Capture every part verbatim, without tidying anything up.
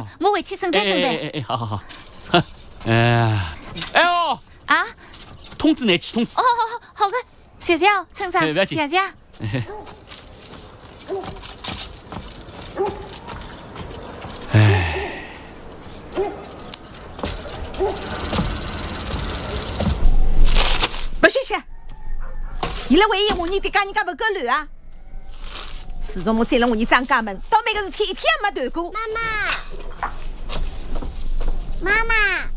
我回去准备准备。 哎哎哎，好好好。哎，哎呦！ 啊！ 通知你去通知。 哦，好好好个，谢谢哦，村长，谢谢。 哎。 不谢谢。你来为我你的家人家不够乱啊！自从我进了我你张家门，到每个事体一天也没断过。 妈妈，妈妈，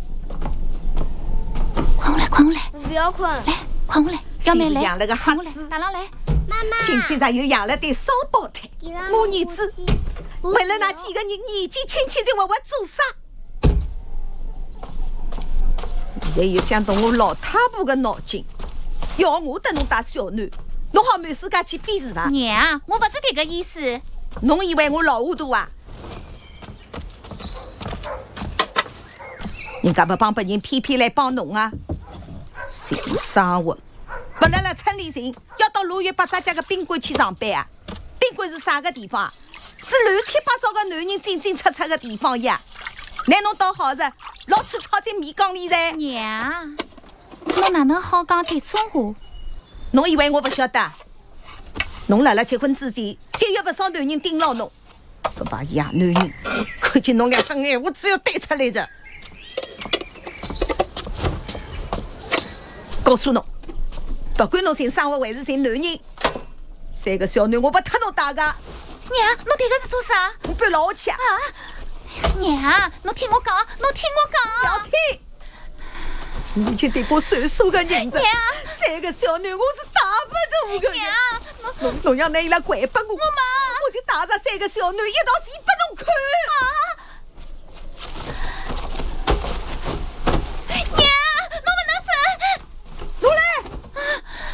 快来快来！ 不要困， 来快来！要没来？ 养了个孩子， 打上来。 妈妈， 今今咱又养了对双胞胎。我儿子为了那几个人年纪轻轻的为我做啥？现在又想动我老太婆的脑筋，要我等侬带小囡，侬好满世界去比是伐？ 娘，我不是这个意思。 侬以为我老糊涂啊？人家不帮别人，偏偏来帮侬啊！性生活，不辣辣村里寻，要到路远八扎家个宾馆去上班啊？宾馆是啥个地方啊？是乱七八糟个男人进进出出个地方呀！拿侬倒好着，老是套进米缸里噻！ 娘，侬哪能好讲这种话？ 侬以为我不晓得？侬辣辣结婚之前，就有不少男人盯牢侬。搿把野男人，看见侬两只眼，我只有对出来着。告诉侬，不管侬寻生活还是寻男人，三个小囡我不脱侬打个。 娘，侬这个是做啥？ 我搬老去啊！ 娘，侬听我讲，侬听我讲。 不要听！你已经对过岁数的人了。 娘， 三个小囡我是打不动的。 娘， 侬侬要拿伊拉掼拨我， 我妈， 我就带着三个小囡一道去拨侬看。 啊！